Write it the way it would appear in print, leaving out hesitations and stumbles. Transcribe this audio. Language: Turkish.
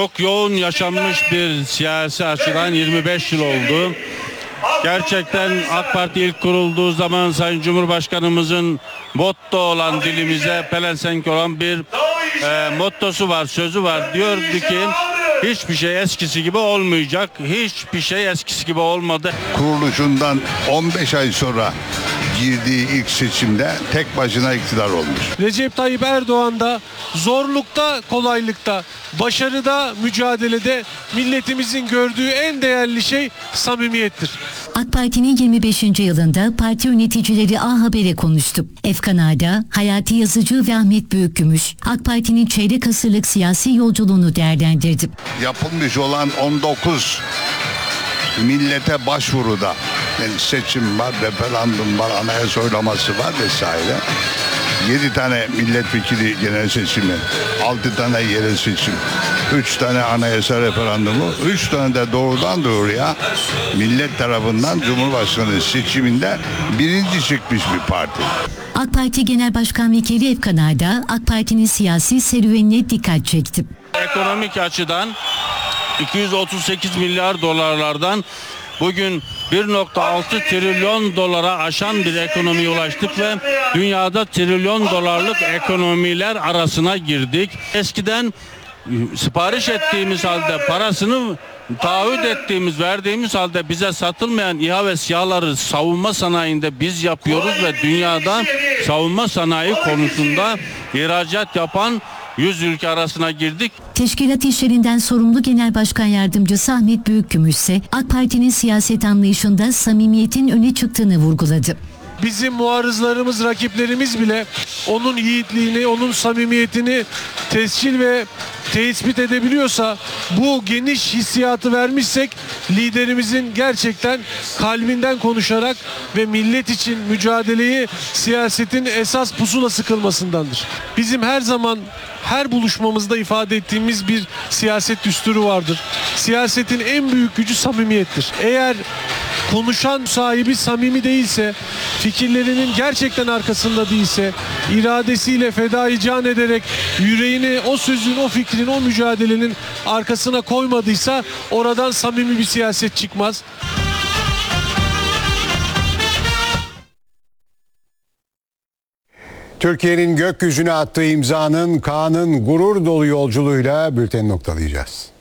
Çok yoğun yaşanmış bir siyasi açıdan 25 yıl oldu. Gerçekten AK Parti ilk kurulduğu zaman Sayın Cumhurbaşkanımızın motto olan dilimize pelesenk olan bir mottosu var, sözü var. Diyordu ki hiçbir şey eskisi gibi olmayacak. Hiçbir şey eskisi gibi olmadı. Kuruluşundan 15 ay sonra girdiği ilk seçimde tek başına iktidar olmuş. Recep Tayyip Erdoğan da zorlukta, kolaylıkta, başarıda, mücadelede milletimizin gördüğü en değerli şey samimiyettir. AK Parti'nin 25. yılında parti yöneticileri A Haber'e konuştu. Efkan Ağa'da Hayati Yazıcı ve Ahmet Büyükgümüş AK Parti'nin çeyrek asırlık siyasi yolculuğunu değerlendirdi. Yapılmış olan 19 millete başvuruda, yani seçim var, referandum var, anayasa oylaması var vesaire. 7 tane milletvekili genel seçimi, 6 tane yerel seçim, 3 tane anayasa referandumu, 3 tane de doğrudan doğruya millet tarafından Cumhurbaşkanı seçiminde birinci çıkmış bir parti. AK Parti Genel Başkan Vekili Efkan Ağa'da AK Parti'nin siyasi serüvenine dikkat çekti. Ekonomik açıdan 238 milyar dolarlardan bugün 1.6 trilyon dolara aşan bir ekonomiye ulaştık ve dünyada trilyon dolarlık ekonomiler arasına girdik. Eskiden sipariş ettiğimiz halde parasını taahhüt ettiğimiz, verdiğimiz halde bize satılmayan İHA ve SİHA'ları savunma sanayinde biz yapıyoruz ve dünyada savunma sanayi konusunda ihracat yapan 100 ülke arasına girdik. Teşkilat işlerinden sorumlu Genel Başkan Yardımcısı Ahmet Büyükgümüş ise AK Parti'nin siyaset anlayışında samimiyetin öne çıktığını vurguladı. Bizim muarızlarımız, rakiplerimiz bile onun yiğitliğini, onun samimiyetini tescil ve tespit edebiliyorsa, bu geniş hissiyatı vermişsek liderimizin gerçekten kalbinden konuşarak ve millet için mücadeleyi siyasetin esas pusulası kılmasındandır. Bizim her zaman her buluşmamızda ifade ettiğimiz bir siyaset düsturu vardır. Siyasetin en büyük gücü samimiyettir. Eğer konuşan sahibi samimi değilse, fikirlerinin gerçekten arkasında değilse, iradesiyle fedai can ederek yüreğini o sözün, o fikrin, o mücadelenin arkasına koymadıysa oradan samimi bir siyaset çıkmaz. Türkiye'nin gökyüzüne attığı imzanın Kaan'ın gurur dolu yolculuğuyla bülteni noktalayacağız.